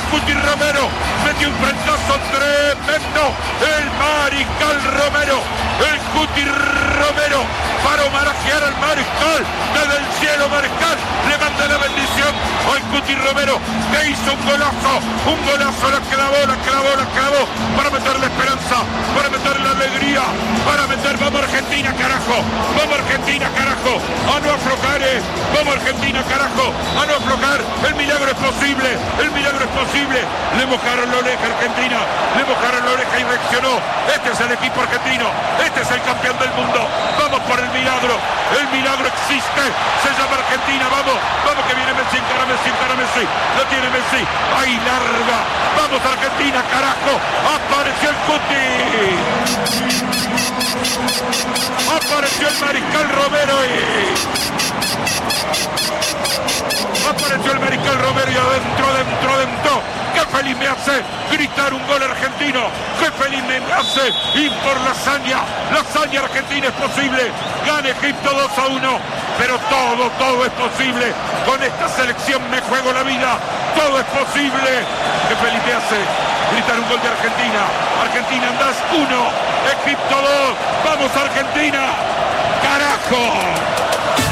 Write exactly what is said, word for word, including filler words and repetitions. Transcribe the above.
Cuti Romero metió un frentazo tremendo. El Mariscal Romero, el Cuti Romero, para homenajear al Mariscal. Desde el cielo, Mariscal le manda la bendición al Cuti Romero, que hizo un golazo, un golazo, la clavó, la clavó, la clavó, para meter la esperanza, para meter la alegría, para meter, vamos Argentina, carajo, vamos Argentina, carajo, a no aflojar, eh. vamos Argentina, carajo, a no aflojar, el milagro es posible, el milagro es posible. Le mojaron la oreja a Argentina, le mojaron la oreja y reaccionó. Este es el equipo argentino, este es el campeón del mundo. Vamos por el milagro, el milagro existe, se llama Argentina. Vamos, vamos que viene Messi, encara Messi, encara Messi, lo tiene Messi, ahí larga. Vamos Argentina, carajo, apareció el Cuti, apareció el Mariscal Romero y apareció el Mariscal Romero y adentro, adentro, adentro. Qué feliz me hace gritar un gol argentino, qué feliz me hace ir por la hazaña, la hazaña argentina es posible. Gana Egipto dos a uno, pero todo, todo es posible. Con esta selección me juego la vida, todo es posible. Qué feliz me hace gritar un gol de Argentina. Argentina andás uno, Egipto dos, vamos Argentina, carajo.